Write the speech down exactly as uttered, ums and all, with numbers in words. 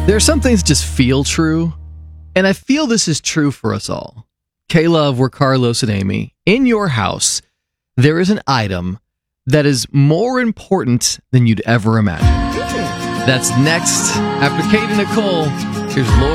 There are some things that just feel true, and I feel this is true for us all. K-Love, we're Carlos and Amy. In your house, there is an item that is more important than you'd ever imagine. That's next after Kate and Nicole. Here's Lord.